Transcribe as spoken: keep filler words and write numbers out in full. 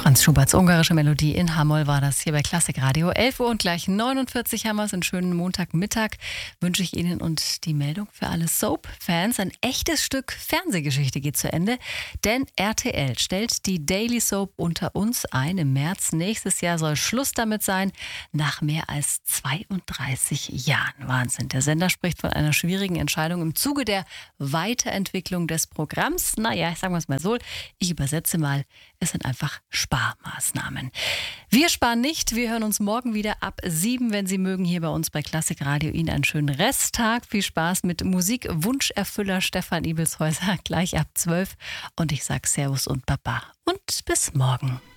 Franz Schuberts ungarische Melodie in H-Moll war das hier bei Klassik Radio. elf Uhr und gleich neunundvierzig haben wir es. Einen schönen Montagmittag wünsche ich Ihnen und die Meldung für alle Soap-Fans. Ein echtes Stück Fernsehgeschichte geht zu Ende, denn R T L stellt die Daily Soap Unter uns ein. Im März nächstes Jahr soll Schluss damit sein, nach mehr als zweiunddreißig Jahren. Wahnsinn. Der Sender spricht von einer schwierigen Entscheidung im Zuge der Weiterentwicklung des Programms. Naja, sagen wir es mal so, ich übersetze mal, es sind einfach Sparmaßnahmen. Wir sparen nicht, wir hören uns morgen wieder ab sieben, wenn Sie mögen, hier bei uns bei Klassik Radio. Ihnen einen schönen Resttag, viel Spaß mit Musik-Wunscherfüller Stefan Ibelshäuser gleich ab zwölf und ich sage Servus und Baba und bis morgen.